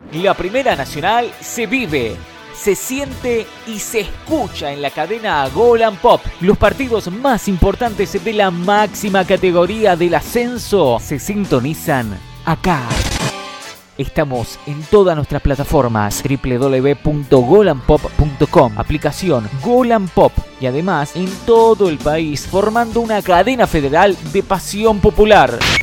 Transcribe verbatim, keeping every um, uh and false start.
La Primera Nacional se vive, se siente y se escucha en la cadena Gol and Pop. Los partidos más importantes de la máxima categoría del ascenso se sintonizan acá. Estamos en todas nuestras plataformas, doble u doble u doble u punto gol and pop punto com, aplicación Gol and Pop y además en todo el país formando una cadena federal de pasión popular.